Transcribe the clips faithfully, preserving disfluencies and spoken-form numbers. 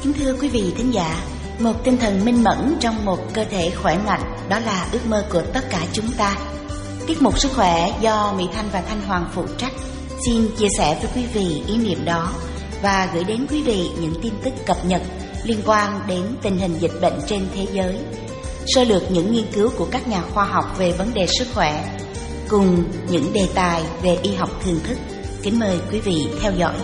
Kính thưa quý vị thính giả, một tinh thần minh mẫn trong một cơ thể khỏe mạnh, đó là ước mơ của tất cả chúng ta. Tiết mục Sức khỏe do Mỹ Thanh và Thanh Hoàng phụ trách xin chia sẻ với quý vị ý niệm đó và gửi đến quý vị những tin tức cập nhật liên quan đến tình hình dịch bệnh trên thế giới, sơ lược những nghiên cứu của các nhà khoa học về vấn đề sức khỏe, cùng những đề tài về y học thường thức. Kính mời quý vị theo dõi.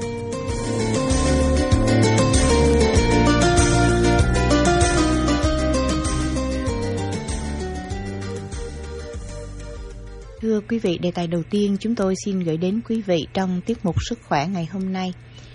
Thưa quý vị, đề tài đầu tiên chúng tôi xin gửi đến quý vị trong tiết mục Sức khỏe ngày hôm nay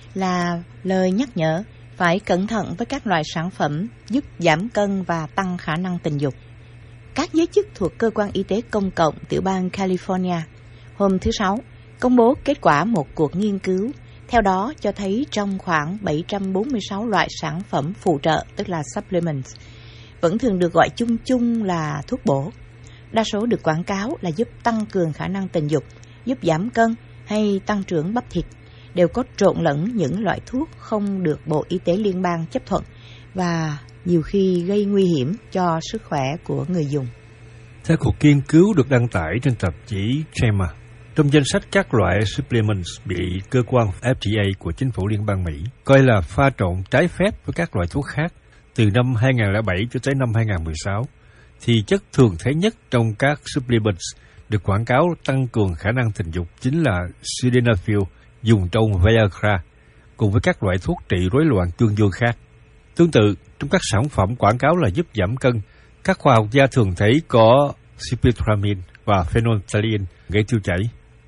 là lời nhắc nhở phải cẩn thận với các loại sản phẩm giúp giảm cân và tăng khả năng tình dục. Các giới chức thuộc Cơ quan Y tế Công cộng tiểu bang California hôm thứ Sáu công bố kết quả một cuộc nghiên cứu. Theo đó cho thấy trong khoảng bảy trăm bốn mươi sáu loại sản phẩm phụ trợ, tức là supplements, vẫn thường được gọi chung chung là thuốc bổ. Đa số được quảng cáo là giúp tăng cường khả năng tình dục, giúp giảm cân hay tăng trưởng bắp thịt, đều có trộn lẫn những loại thuốc không được Bộ Y tế Liên bang chấp thuận và nhiều khi gây nguy hiểm cho sức khỏe của người dùng. Theo cuộc nghiên cứu được đăng tải trên tạp chí gi e em a, trong danh sách các loại supplements bị cơ quan F D A của chính phủ Liên bang Mỹ coi là pha trộn trái phép với các loại thuốc khác từ năm hai không không bảy cho tới năm hai không một sáu, thì chất thường thấy nhất trong các supplements được quảng cáo tăng cường khả năng tình dục chính là sildenafil dùng trong Viagra, cùng với các loại thuốc trị rối loạn cương dương khác. Tương tự, trong các sản phẩm quảng cáo là giúp giảm cân, các khoa học gia thường thấy có sipritramine và phenolphthalein gây tiêu chảy.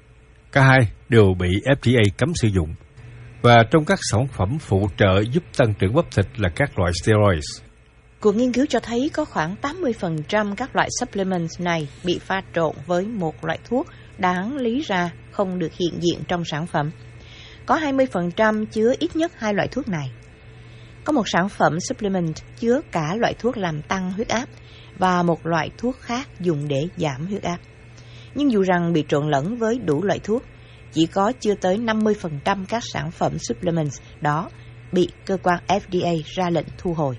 Cả hai đều bị F D A cấm sử dụng. Và trong các sản phẩm phụ trợ giúp tăng trưởng bắp thịt là các loại steroids. Cuộc nghiên cứu cho thấy có khoảng tám mươi phần trăm các loại supplements này bị pha trộn với một loại thuốc đáng lý ra không được hiện diện trong sản phẩm. Có hai mươi phần trăm chứa ít nhất hai loại thuốc này. Có một sản phẩm supplement chứa cả loại thuốc làm tăng huyết áp và một loại thuốc khác dùng để giảm huyết áp. Nhưng dù rằng bị trộn lẫn với đủ loại thuốc, chỉ có chưa tới năm mươi phần trăm các sản phẩm supplements đó bị cơ quan F D A ra lệnh thu hồi.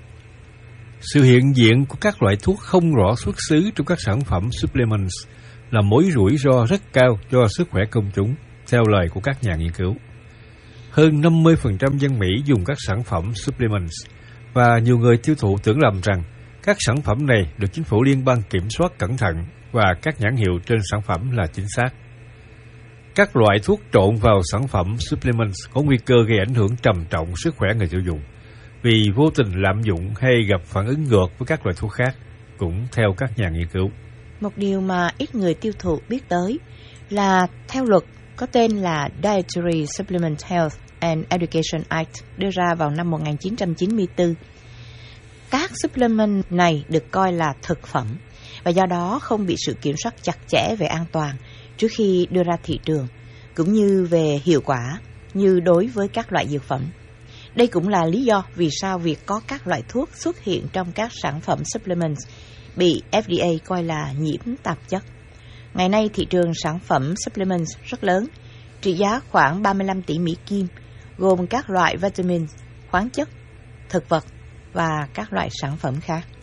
Sự hiện diện của các loại thuốc không rõ xuất xứ trong các sản phẩm supplements là mối rủi ro rất cao cho sức khỏe công chúng, theo lời của các nhà nghiên cứu. Hơn năm mươi phần trăm dân Mỹ dùng các sản phẩm supplements, và nhiều người tiêu thụ tưởng lầm rằng các sản phẩm này được chính phủ liên bang kiểm soát cẩn thận và các nhãn hiệu trên sản phẩm là chính xác. Các loại thuốc trộn vào sản phẩm supplements có nguy cơ gây ảnh hưởng trầm trọng sức khỏe người tiêu dùng, vì vô tình lạm dụng hay gặp phản ứng ngược với các loại thuốc khác, cũng theo các nhà nghiên cứu. Một điều mà ít người tiêu thụ biết tới là theo luật có tên là Dietary Supplement Health and Education Act đưa ra vào năm một nghìn chín trăm chín mươi tư. Các supplement này được coi là thực phẩm và do đó không bị sự kiểm soát chặt chẽ về an toàn trước khi đưa ra thị trường, cũng như về hiệu quả như đối với các loại dược phẩm. Đây cũng là lý do vì sao việc có các loại thuốc xuất hiện trong các sản phẩm supplements bị F D A coi là nhiễm tạp chất. Ngày nay thị trường sản phẩm supplements rất lớn, trị giá khoảng ba mươi lăm tỷ Mỹ Kim, gồm các loại vitamin, khoáng chất, thực vật và các loại sản phẩm khác.